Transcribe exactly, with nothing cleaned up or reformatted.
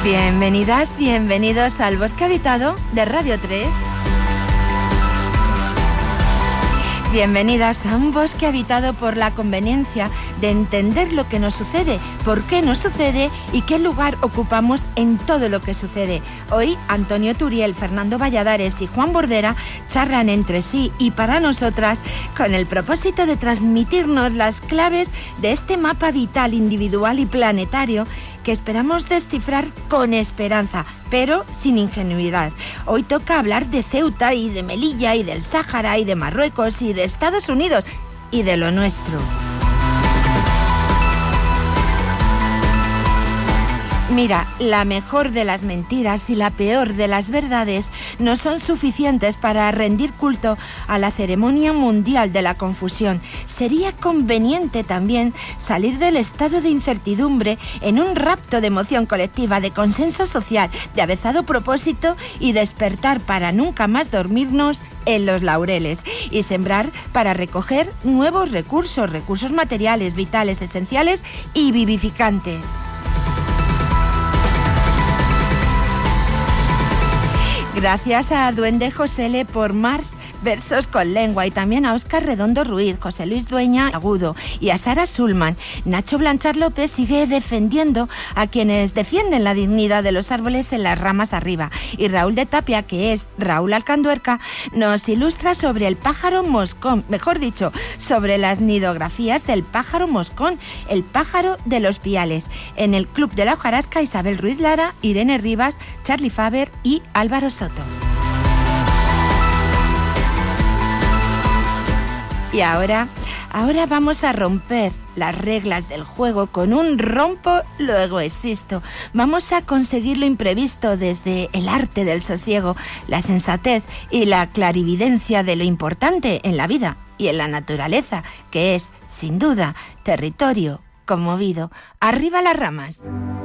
Bienvenidas, bienvenidos al Bosque Habitado de Radio tres. Bienvenidas a un bosque habitado por la conveniencia de entender lo que nos sucede, por qué nos sucede y qué lugar ocupamos en todo lo que sucede. Hoy Antonio Turiel, Fernando Valladares y Juan Bordera charlan entre sí y para nosotras con el propósito de transmitirnos las claves de este mapa vital, individual y planetario que esperamos descifrar con esperanza, pero sin ingenuidad. Hoy toca hablar de Ceuta y de Melilla y del Sáhara y de Marruecos y de Estados Unidos y de lo nuestro. Mira, la mejor de las mentiras y la peor de las verdades no son suficientes para rendir culto a la ceremonia mundial de la confusión. Sería conveniente también salir del estado de incertidumbre en un rapto de emoción colectiva, de consenso social, de avezado propósito y despertar para nunca más dormirnos en los laureles y sembrar para recoger nuevos recursos, recursos materiales, vitales, esenciales y vivificantes. Gracias a Duende Josele por Mars Versos con Lengua y también a Óscar Redondo Ruiz, José Luis Dueña Agudo y a Sara Sulman. Nacho Blanchard López sigue defendiendo a quienes defienden la dignidad de los árboles en las ramas arriba. Y Raúl de Tapia, que es Raúl Alcanduerca, nos ilustra sobre el pájaro moscón, mejor dicho, sobre las nidografías del pájaro moscón, el pájaro de los piales. En el Club de la Hojarasca, Isabel Ruiz Lara, Irene Rivas, Charlie Faber y Álvaro Soto. Y ahora, ahora vamos a romper las reglas del juego con un rompo, luego existo. Vamos a conseguir lo imprevisto desde el arte del sosiego, la sensatez y la clarividencia de lo importante en la vida y en la naturaleza, que es, sin duda, territorio conmovido. ¡Arriba las ramas!